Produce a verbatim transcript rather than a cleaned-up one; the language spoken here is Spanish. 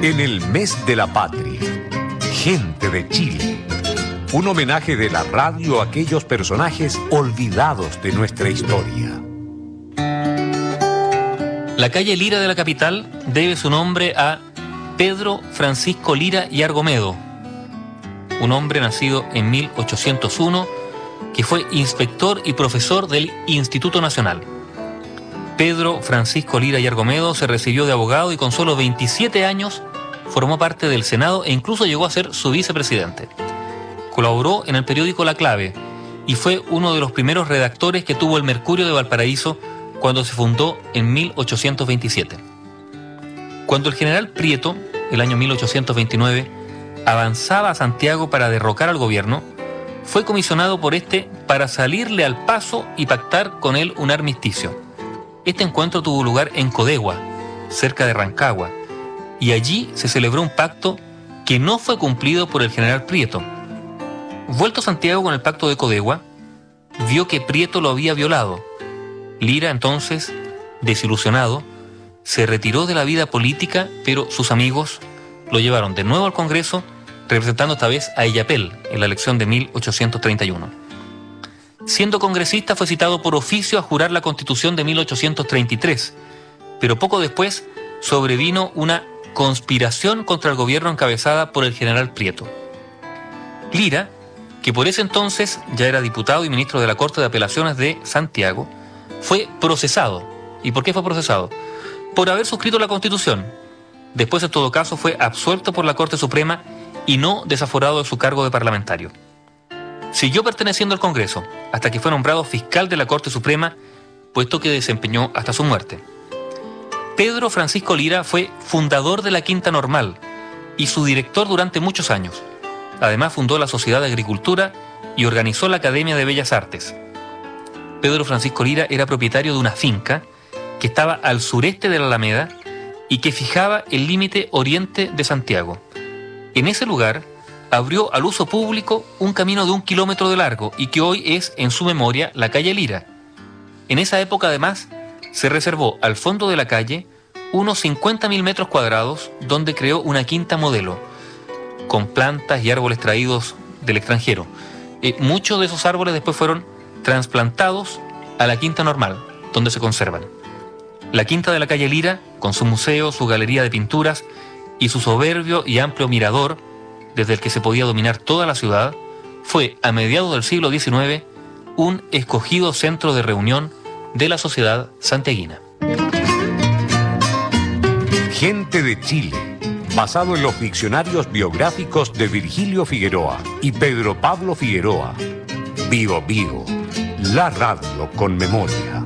En el mes de la patria, Gente de Chile. Un homenaje de la radio a aquellos personajes olvidados de nuestra historia. La calle Lira de la capital debe su nombre a Pedro Francisco Lira y Argomedo, un hombre nacido en mil ochocientos uno que fue inspector y profesor del Instituto Nacional. Pedro Francisco Lira y Argomedo se recibió de abogado y con solo veintisiete años formó parte del Senado e incluso llegó a ser su vicepresidente. Colaboró en el periódico La Clave y fue uno de los primeros redactores que tuvo el Mercurio de Valparaíso cuando se fundó en mil ochocientos veintisiete. Cuando el general Prieto, el año mil ochocientos veintinueve, avanzaba a Santiago para derrocar al gobierno, fue comisionado por este para salirle al paso y pactar con él un armisticio. Este encuentro tuvo lugar en Codegua, cerca de Rancagua, y allí se celebró un pacto que no fue cumplido por el general Prieto. Vuelto a Santiago con el pacto de Codegua, vio que Prieto lo había violado. Lira, entonces, desilusionado, se retiró de la vida política, pero sus amigos lo llevaron de nuevo al Congreso, representando esta vez a Illapel en la elección de mil ochocientos treinta y uno. Siendo congresista, fue citado por oficio a jurar la Constitución de mil ochocientos treinta y tres, pero poco después sobrevino una conspiración contra el gobierno encabezada por el general Prieto. Lira, que por ese entonces ya era diputado y ministro de la Corte de Apelaciones de Santiago, fue procesado. ¿Y por qué fue procesado? Por haber suscrito la Constitución. Después, en todo caso, fue absuelto por la Corte Suprema y no desaforado de su cargo de parlamentario. Siguió perteneciendo al Congreso hasta que fue nombrado fiscal de la Corte Suprema, puesto que desempeñó hasta su muerte. Pedro Francisco Lira fue fundador de la Quinta Normal y su director durante muchos años. Además, fundó la Sociedad de Agricultura y organizó la Academia de Bellas Artes. Pedro Francisco Lira era propietario de una finca que estaba al sureste de la Alameda y que fijaba el límite oriente de Santiago. En ese lugar abrió al uso público un camino de un kilómetro de largo y que hoy es, en su memoria, la calle Lira. En esa época, además, se reservó al fondo de la calle unos cincuenta mil metros cuadrados donde creó una quinta modelo, con plantas y árboles traídos del extranjero. Eh, muchos de esos árboles después fueron trasplantados a la Quinta Normal, donde se conservan. La quinta de la calle Lira, con su museo, su galería de pinturas y su soberbio y amplio mirador, desde el que se podía dominar toda la ciudad, fue, a mediados del siglo diecinueve, un escogido centro de reunión de la sociedad santiaguina. Gente de Chile, basado en los diccionarios biográficos de Virgilio Figueroa y Pedro Pablo Figueroa. Vivo Vivo, la radio con memoria.